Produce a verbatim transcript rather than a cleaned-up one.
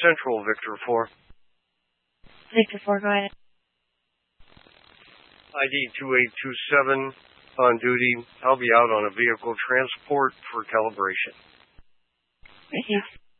Central, Victor four. Victor four, go ahead. I D two eight two seven, on duty. I'll be out on a vehicle transport for calibration. Received.